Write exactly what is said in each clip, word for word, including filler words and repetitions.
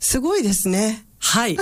すごいですね。 はい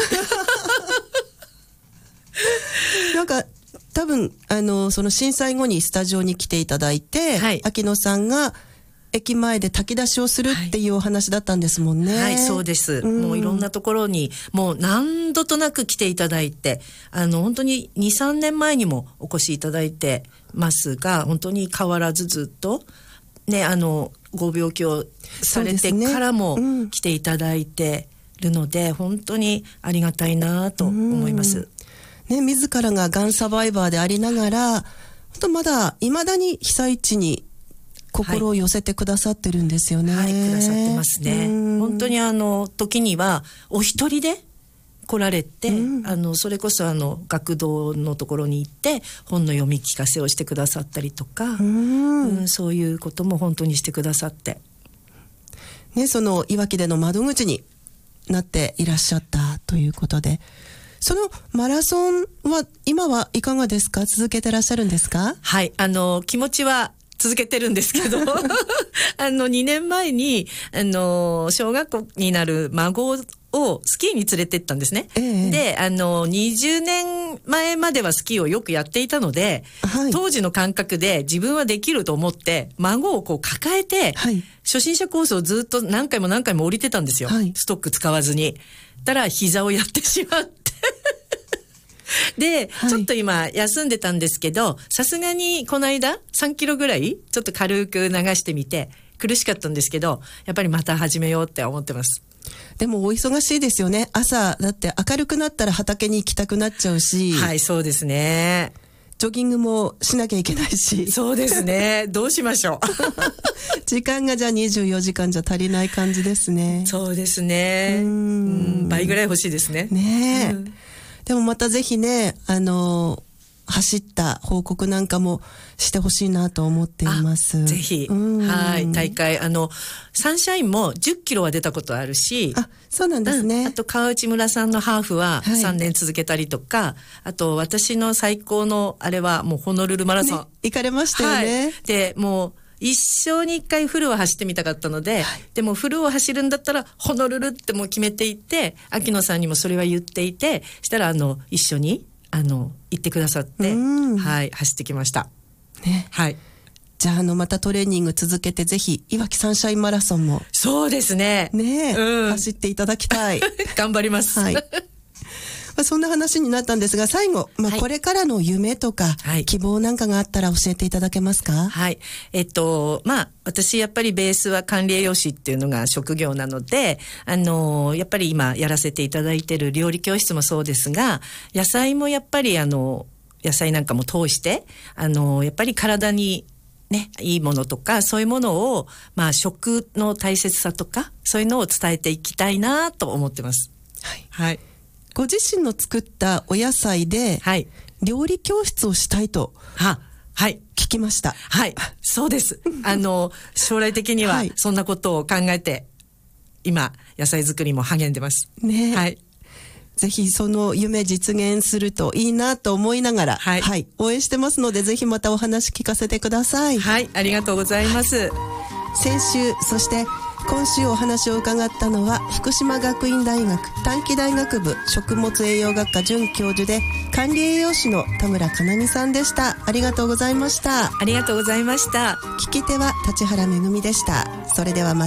なんか多分あのその震災後にスタジオに来ていただいて、はい、秋野さんが駅前で炊き出しをするっていうお話だったんですもんね。 はい、はい、そうです、うん、もういろんなところにもう何度となく来ていただいて、あの本当に にさんねんまえにもお越しいただいてますが、本当に変わらずずっとね、あのご病気をされてからも来ていただいてるので、うん、本当にありがたいなと思います、 うんね、自らががんサバイバーでありながら、本当まだいまだに被災地に心を寄せてくださってるんですよね。 はい、はい、くださってますね。本当にあの時にはお一人で来られて、うん、あのそれこそあの学童のところに行って本の読み聞かせをしてくださったりとか、うんうん、そういうことも本当にしてくださって、 ね、そのいわきでの窓口になっていらっしゃったということで、そのマラソンは今はいかがですか？続けてらっしゃるんですか？ はい、あの気持ちは続けてるんですけどあのにねんまえにあの小学校になる孫をスキーに連れて行ったんですね、えー、であのにじゅうねんまえまではスキーをよくやっていたので、はい、当時の感覚で自分はできると思って孫をこう抱えて、はい、初心者コースをずっと何回も何回も降りてたんですよ、はい、ストック使わずに。たら膝をやってしまってで、はい、ちょっと今休んでたんですけど、さすがにこの間さんキロぐらいちょっと軽く流してみて苦しかったんですけど、やっぱりまた始めようって思ってます。 でもお忙しいですよね。朝だって明るくなったら畑に行きたくなっちゃうし、 はい、そうですね。 ジョギングもしなきゃいけないし。 そうですね。どうしましょう時間がじゃあにじゅうよじかんじゃ足りない感じですね。 そうですね。うん、倍ぐらい欲しいですね。 ねえ、 うん、 でもまたぜひね、あの走った報告なんかもしてほしいなと思っています。 ぜひ、はい、大会あのサンシャインもじゅっキロは出たことあるし、 あ、そうなんですね、 うん、あと川内村さんのハーフはさんねん続けたりとか、はい、あと私の最高のあれはもうホノルルマラソン、ね、 行かれましたよね、 はい、でもう一生に一回フルを走ってみたかったので、はい、でもフルを走るんだったらホノルルってもう決めていて、秋野さんにもそれは言っていて、したらあの一緒にあの行ってくださって、はい、走ってきました、ね、はい。 じゃあ、あのまたトレーニング続けて、ぜひいわきサンシャインマラソンもそうですね、 ね、うん、走っていただきたい頑張ります、 はいまあ、そんな話になったんですが、最後、まあ、これからの夢とか、はい、希望なんかがあったら教えていただけますか？ はい、えっとまあ私やっぱりベースは管理栄養士っていうのが職業なので、あのやっぱり今やらせていただいている料理教室もそうですが、野菜もやっぱりあの野菜なんかも通してあのやっぱり体にね、いいものとかそういうものを、まあ、食の大切さとかそういうのを伝えていきたいなと思ってます、 はいはい、 ご自身の作ったお野菜で料理教室をしたいと聞きました。 はい、はい、そうですあの将来的にはそんなことを考えて今野菜作りも励んでますね、 はい、 ぜひその夢実現するといいなと思いながら、はいはい、応援してますので、ぜひまたお話聞かせてください。 はい、ありがとうございます、はい、 先週そして今週お話を伺ったのは福島学院大学短期大学部食物栄養学科准教授で管理栄養士の田村かなみさんでした。ありがとうございました。 ありがとうございました。 聞き手は立原めぐみでした。それではまた